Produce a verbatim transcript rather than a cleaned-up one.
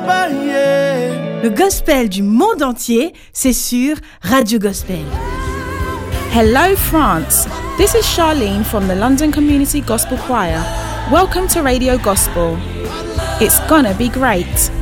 Le gospel du monde entier, c'est sur Radio Gospel. Hello France, this is Charlene from the London Community Gospel Choir. Welcome to Radio Gospel. It's gonna be great.